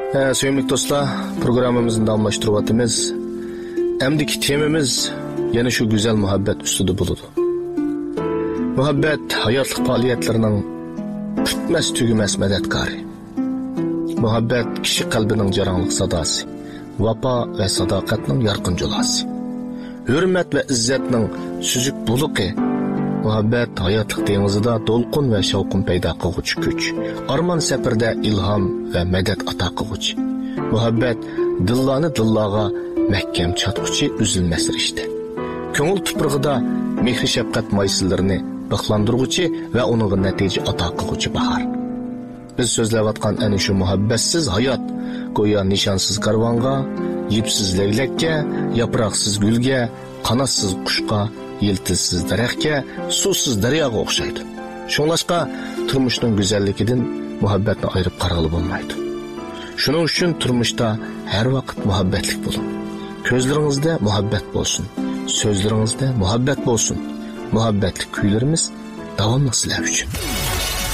Sevimli dostlar, programımızın davamlaştırıvatımız. Emdiki temimiz yana şu güzel muhabbet üstüde buludu. Muhabbet hayatlık faaliyetlerinin bitmez tügümez medetkari. Muhabbet kişi kalbinin caranlık sadası, vapa ve sadakatinin yarkın jolası. Hürmet ve izzetinin süzük buluqi. Muhabbet hayatlık denizida dolqun ve şavqun payda qilg'uchi kuch. Arman safirda ilhom ve medet ata qilg'uchi. Muhabbet dillani dillaga mahkam chatquchi uzilmas rishta. Ko'ngil tuprog'ida mehr shafqat maysillarini biqlandirg'uchi ve uning natija ata qilg'uchi bahor. Biz so'zlayotgan ana shu muhabbatsiz hayot go'yo nishonsiz karvonga, yipsiz laylakka, yaproqsiz gulga, qanotsiz qushqa, yiltizsiz daraxtga, suvsiz daryoga o'xshaydi. Shunlashqa turmushning go'zalligidan muhabbatni ayirib qarag'ili bo'lmaydi. Shuning uchun turmushda har vaqt muhabbatlik bo'ling. Ko'zlaringizda muhabbat bo'lsin, so'zlaringizda muhabbat bo'lsin. Muhabbatli kuylarimiz davomli sizlar uchun.